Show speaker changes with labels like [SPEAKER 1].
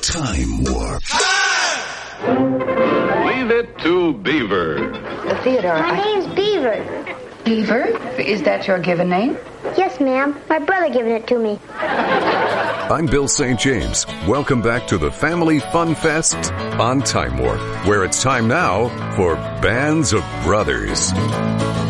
[SPEAKER 1] Time Warp.
[SPEAKER 2] Leave it to Beaver.
[SPEAKER 3] Theodore,
[SPEAKER 4] My name's Beaver.
[SPEAKER 3] Beaver? Is that your given name?
[SPEAKER 4] Yes, ma'am. My brother given it to me.
[SPEAKER 1] I'm Bill St. James. Welcome back to the Family Fun Fest on Time Warp, where it's time now for Bands of Brothers.